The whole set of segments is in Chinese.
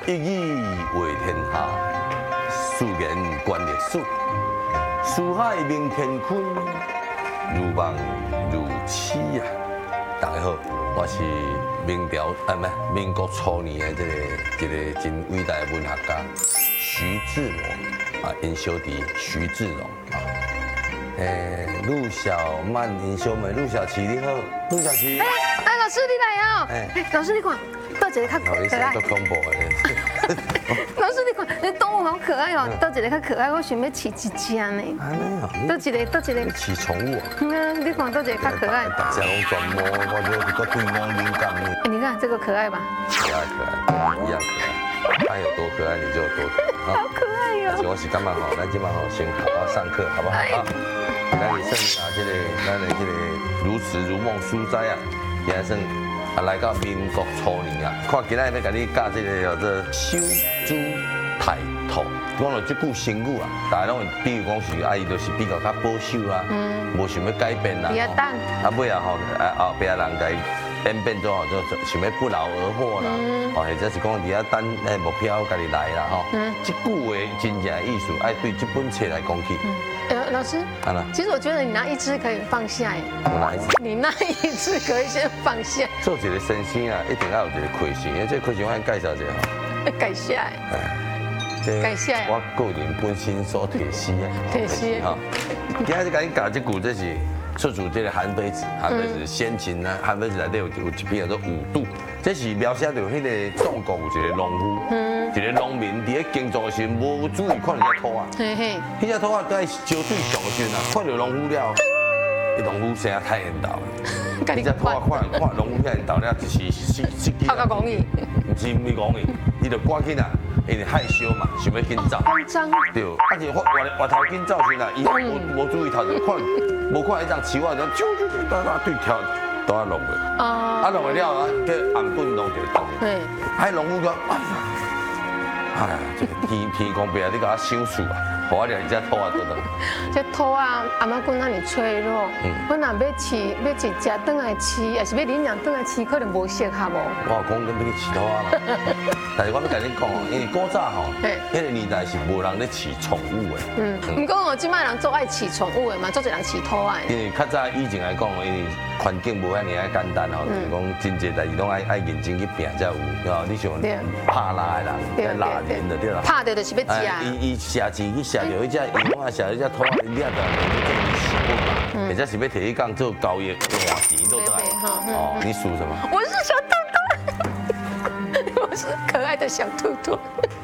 一语为天下，素言观历史。四海明乾坤，如梦如痴啊！大家好，我是民国初年的一个真伟大的文学家徐志摩啊，因小弟徐志荣啊。陆小曼，因小妹陆小琪你好，陆小琪。 老师你来啊！老师你看，倒一个较可爱。 做恐怖的。 老师你看，你动物好可爱哦，倒一个较可爱，我想要饲一只呢。 安尼哦。 倒一个。 饲宠物啊？ 你看倒一个较可爱。 大家拢专摸，我就对我敏感呢。 你看这个可爱吧？ 一样可爱，一样可爱。它有多可爱，你就有多可爱。 好可爱哟！ 我是感觉吼，咱今晚吼先好好上课，好不好？啊，咱是算啊，咱的如词如梦书斋啊，今仔算啊来到民国初年啊，看今仔要甲你教这个叫做守株待兔。讲到这句成语啊，大家拢会比如讲是啊，伊就是比较较保守啦，无想要改变啦。 别等。 啊尾啊吼，后壁人家变做吼，就想要不劳而获啦，或者是讲伫遐等目标家己来啦吼。这句话真正意思，爱对这本册来讲起。 老师，其实我觉得你那一只可以放下哎。 我哪一只？ 你那一只可以先放下。 做一个先生啊，一定要有一个亏心，因为这亏心我先介绍一下吼。 改下哎。改下。 我个人本身所提示啊。 提示。哈。 今仔日甲你教这句，这是出自这个韩非子，韩非子先秦啊，韩非子内底有一篇叫做《五度》，这是描写到迄个中国有一个农夫，一个农民伫咧耕作的时候无注意看到只兔啊，迄只兔啊在浇水上的时候啊，看到农夫了，农夫生太缘投，迄只兔啊看农夫太缘投了，就是他个讲伊， 唔是讲伊，伊就赶紧啊。因为害羞嘛，想要紧走，对，啊是我头紧走时啊，伊无注意头就看，无看迄张树啊，就对跳倒啊落去，啊落去了啊，叫红棍弄一个洞，还农夫讲，哎呀，这个天公伯啊，你甲我修树啊，互我掠一只兔啊，倒。 这兔啊，阿妈讲那么脆弱，我若要饲只转来饲，还是要领养转来饲，可能无适合无。 我讲跟要去饲兔啊啦，但是我要甲你讲哦，因为古早吼，迄个年代是无人咧饲宠物的。 不过哦，即摆人做爱饲宠物的嘛，做一人饲兔啊。 因为较早以前来讲，因为环境无遐尼简单吼，就是讲真济代志拢爱认真去拼才有，哦，你像拍拉的人，拉人的对啦。 拍到就是要食。 伊射钱去射到迄只羊啊，射到迄只兔啊，伊掠到就是食物嘛，或者是要摕去讲做交易换钱都得。哦，你属什么？ 我是小兔兔，我是可爱的小兔兔。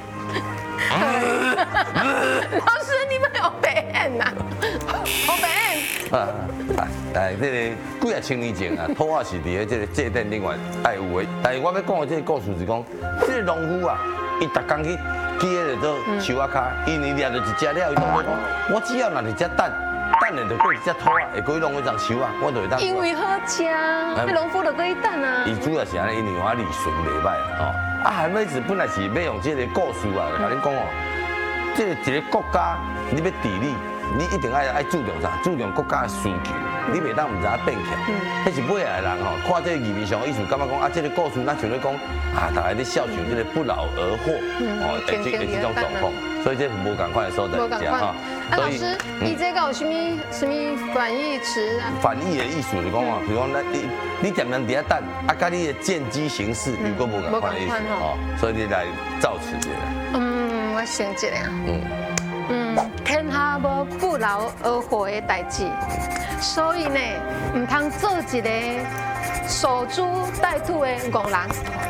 老师，你们有白眼呐？好白眼。 但这个几啊千年前啊，兔啊是伫咧这个祭典另外爱有的。但是我要讲的这个故事是讲，这个农夫啊，伊逐工去记咧做树仔骹，因为掠到一只了，伊当作讲，我只要拿一只蛋了就过一只兔啊，会过去弄一张树啊，我就会当。 因为好食，那农夫就可以蛋啊。 伊主要是安尼，因为我利润袂歹啦吼。啊，韩非子本来是要用这个故事啊，甲你讲哦，这个一个国家你要治理，你一定爱注重啥？注重国家的需求，你袂当唔知影变起。迄是尾来的人吼，看这个字面上意思，感觉讲啊，这个故事咱像咧讲啊，大家咧孝顺这个不劳而获，哦，这种状况，所以这无共款的所在是哈。 老师，你这个有什么反义词啊？ 反义的意思是讲啊，比如讲你点样伫遐等，啊，甲你的见机行事，如果无共款的意思哦，所以你来造词这个。 我想一个天下无不劳而获的代志，所以呢，唔通做一个守株待兔的戆人。